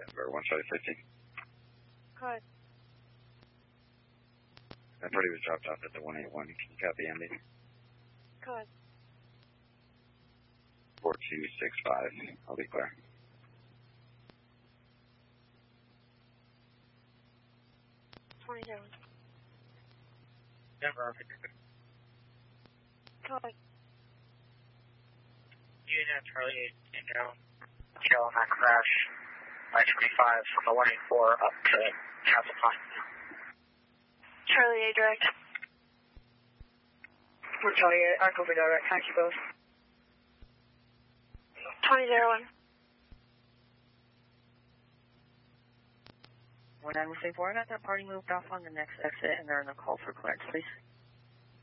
Denver, 150. Go ahead. That party was dropped off at the 181. Can you copy, Andy? Go ahead. 4265. I'll be clear. Denver. Go ahead. Unit Charlie 8 down. Tail on that crash. I-25 from the 184 up to Castle Pine. Charlie 8 direct. We're Charlie 8, Arc over direct, thank you both. 2001. 1914, I got that party moved off on the next exit and they're in a call for clearance, please.